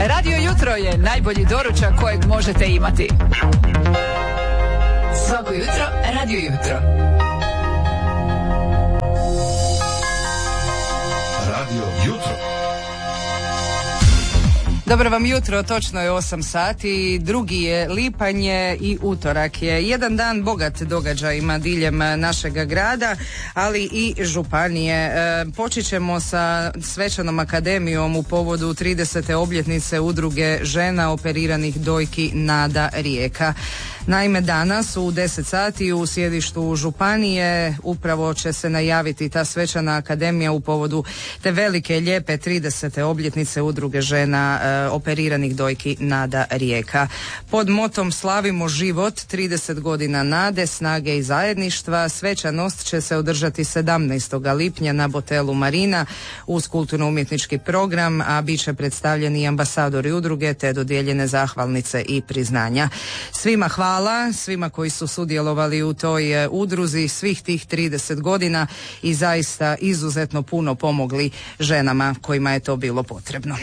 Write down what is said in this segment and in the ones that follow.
Radio Jutro je najbolji doručak kojeg možete imati. Svako jutro, Radio Jutro. Radio Jutro. Dobro vam jutro, točno je 8 sati, 2. je lipanj i utorak je. Jedan dan bogat događajima diljem našega grada, ali i županije. Počet ćemo sa svečanom akademijom u povodu 30. obljetnice udruge žena operiranih dojki Nada Rijeka. Naime, danas u 10 sati u sjedištu županije upravo će se najaviti ta svečana akademija u povodu te velike, lijepe 30. obljetnice udruge žena operiranih dojki Nada Rijeka. Pod motom Slavimo život, 30 godina nade, snage i zajedništva, svečanost će se održati 17. lipnja na Botelu Marina uz kulturno-umjetnički program, a bit će predstavljeni i ambasadori udruge te dodijeljene zahvalnice i priznanja. Svima hvala, svima koji su sudjelovali u toj udruzi svih tih 30 godina i zaista izuzetno puno pomogli ženama kojima je to bilo potrebno.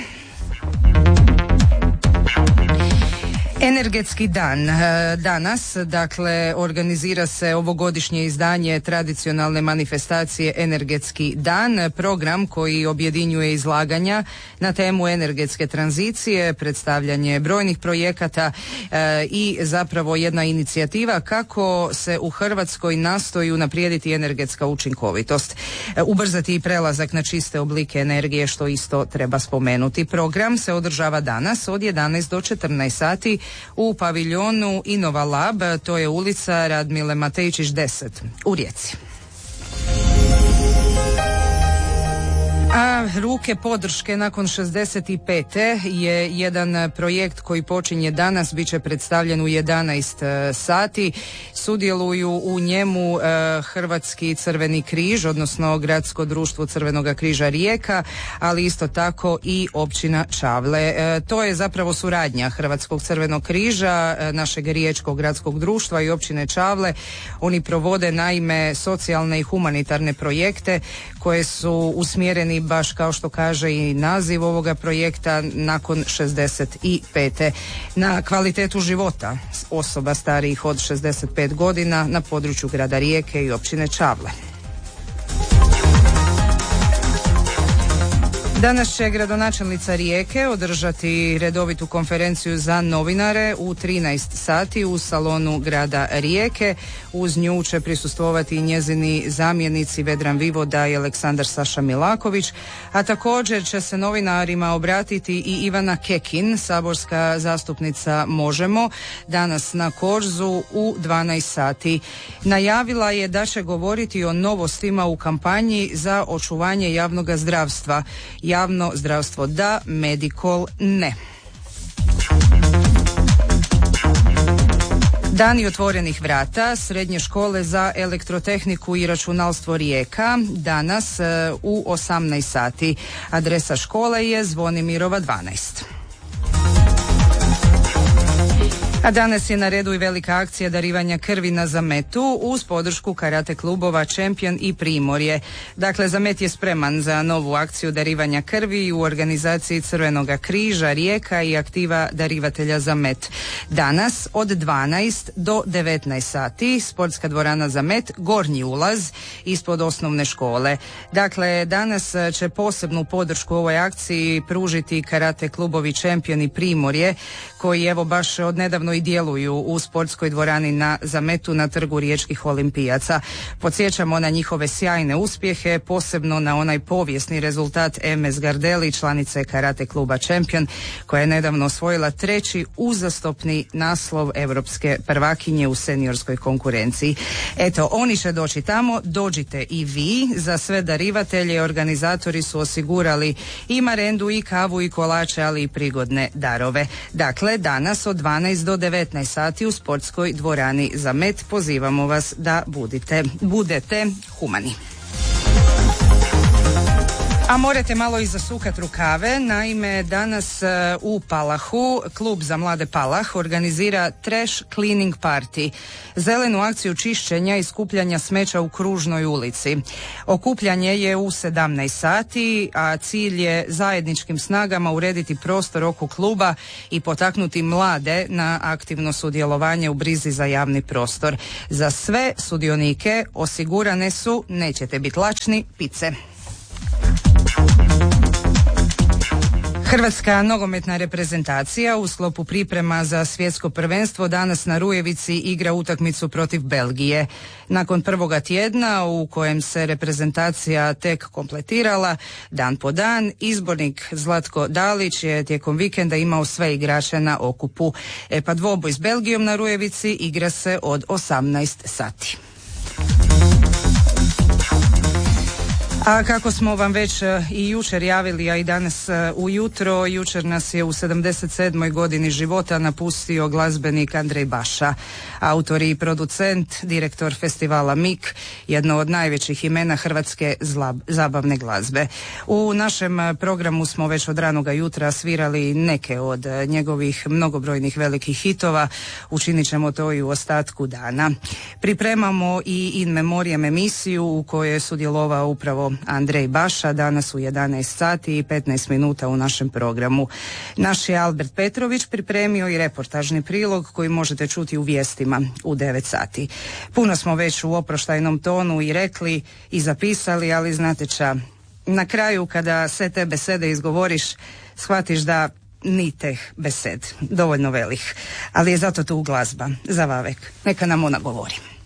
Energetski dan. Danas, dakle, organizira se ovogodišnje izdanje tradicionalne manifestacije Energetski dan, program koji objedinjuje izlaganja na temu energetske tranzicije, predstavljanje brojnih projekata i zapravo jedna inicijativa kako se u Hrvatskoj nastoji unaprijediti energetska učinkovitost, ubrzati i prelazak na čiste oblike energije, što isto treba spomenuti. Program se održava danas od 11 do 14 sati u paviljonu Innova Lab, to je ulica Radmile Matejčić 10 u Rijeci. A ruke podrške nakon 65. je jedan projekt koji počinje danas, bit će predstavljen u 11 sati. Sudjeluju u njemu Hrvatski Crveni križ, odnosno Gradsko društvo Crvenog križa Rijeka, ali isto tako i općina Čavle. To je zapravo suradnja Hrvatskog Crvenog križa, našeg riječkog gradskog društva i općine Čavle. Oni provode naime socijalne i humanitarne projekte koje su usmjereni, baš kao što kaže i naziv ovoga projekta, nakon 65. na kvalitetu života osoba starijih od 65 godina na području grada Rijeke i općine Čavle. Danas će gradonačelnica Rijeke održati redovitu konferenciju za novinare u 13 sati u salonu grada Rijeke. Uz nju će prisustvovati i njezini zamjenici Vedran Vivoda i Aleksandar Saša Milaković, a također će se novinarima obratiti i Ivana Kekin, saborska zastupnica Možemo, danas na Korzu u 12 sati. Najavila je da će govoriti o novostima u kampanji za očuvanje javnog zdravstva. Javno zdravstvo da, Medikol ne. Dani otvorenih vrata Srednje škole za elektrotehniku i računalstvo Rijeka danas u 18 sati. Adresa škole je Zvonimirova 12. A danas je na redu i velika akcija darivanja krvi na Zametu uz podršku karate klubova Champion i Primorje. Dakle, Zamet je spreman za novu akciju darivanja krvi u organizaciji Crvenoga križa Rijeka i aktiva darivatelja Zamet. Danas od 12 do 19 sati sportska dvorana Zamet, gornji ulaz ispod osnovne škole. Dakle, danas će posebnu podršku ovoj akciji pružiti karate klubovi Champion i Primorje, koji evo baš odnedavno i djeluju u sportskoj dvorani na Zametu na trgu riječkih olimpijaca. Podsjećamo na njihove sjajne uspjehe, posebno na onaj povijesni rezultat MS Gardeli, članice karate kluba Champion, koja je nedavno osvojila 3. uzastopni naslov europske prvakinje u seniorskoj konkurenciji. Eto, oni će doći tamo, dođite i vi. Za sve darivatelje organizatori su osigurali i marendu i kavu i kolače, ali i prigodne darove. Dakle, danas od 12 do 19 sati u sportskoj dvorani Zamet. Pozivamo vas da budete humani. A morate malo i zasukat rukave, naime danas u Palahu, klub za mlade Palah organizira Trash Cleaning Party, zelenu akciju čišćenja i skupljanja smeća u Kružnoj ulici. Okupljanje je u 17 sati, a cilj je zajedničkim snagama urediti prostor oko kluba i potaknuti mlade na aktivno sudjelovanje u brizi za javni prostor. Za sve sudionike osigurane su, nećete biti lačni, pice. Hrvatska nogometna reprezentacija u sklopu priprema za svjetsko prvenstvo danas na Rujevici igra utakmicu protiv Belgije. Nakon prvoga tjedna u kojem se reprezentacija tek kompletirala dan po dan, izbornik Zlatko Dalić je tijekom vikenda imao sve igrače na okupu. Pa dvoboj s Belgijom na Rujevici igra se od 18 sati. A kako smo vam već i jučer javili, a i danas ujutro, jučer nas je u 77. godini života napustio glazbenik Andrej Baša, autor i producent, direktor festivala MIK, jedno od najvećih imena hrvatske zabavne glazbe. U našem programu smo već od ranoga jutra svirali neke od njegovih mnogobrojnih velikih hitova, učinit ćemo to i u ostatku dana. Pripremamo i In Memoriam emisiju u kojoj je sudjelovao upravo Andrej Baša, danas u 11 sati i 15 minuta u našem programu. Naš je Albert Petrović pripremio i reportažni prilog koji možete čuti u vijestima u 9 sati. Puno smo već u oproštajnom tonu i rekli i zapisali, ali znate ča, na kraju kada sve te besede izgovoriš, shvatiš da ni teh besed dovoljno velih, ali je zato tu glazba za vavek. Neka nam ona govori.